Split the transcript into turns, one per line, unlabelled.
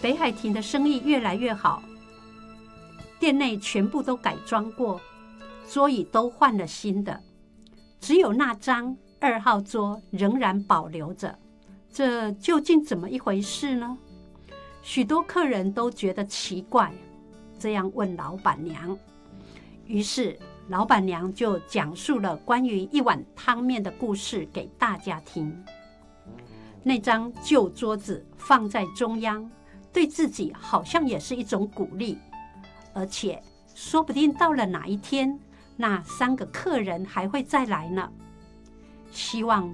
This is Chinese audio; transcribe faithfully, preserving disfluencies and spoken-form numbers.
北海亭的生意越来越好，店内全部都改装过，桌椅都换了新的，只有那张二号桌仍然保留着。这究竟怎么一回事呢？许多客人都觉得奇怪，这样问老板娘。于是老板娘就讲述了关于一碗汤面的故事给大家听。那张旧桌子放在中央，对自己好像也是一种鼓励，而且说不定到了哪一天，那三个客人还会再来呢。希望